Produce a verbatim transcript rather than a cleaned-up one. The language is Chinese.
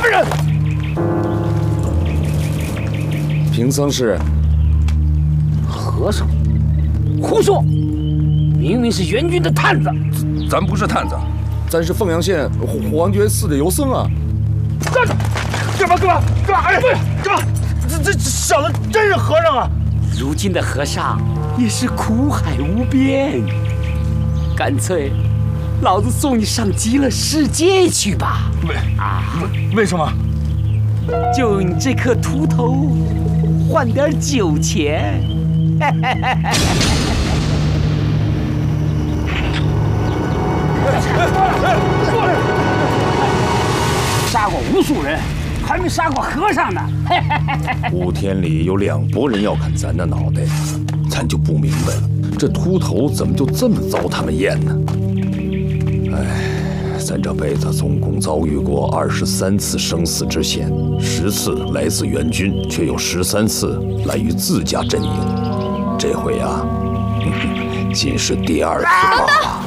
么人？ 贫僧是和尚，胡说！明明是元军的探子。 咱不是探子， 咱是凤阳县黄觉寺的游僧啊！ 站住！干嘛干嘛干嘛？哎，对，干嘛？这这小子真是和尚啊！ 如今的和尚也是苦海无边，干脆老子送你上极乐世界去吧！ 为啊， 为什么？ 就用你这颗秃头换点酒钱。 杀过无数人，还没杀过和尚呢。 五天里有两拨人要砍咱的脑袋，咱就不明白了，这秃头怎么就这么遭他们厌呢？哎，咱这辈子总共遭遇过二十三次生死之险，十次来自援军，却有十三次来于自家阵营。这回啊，仅是第二次罢了。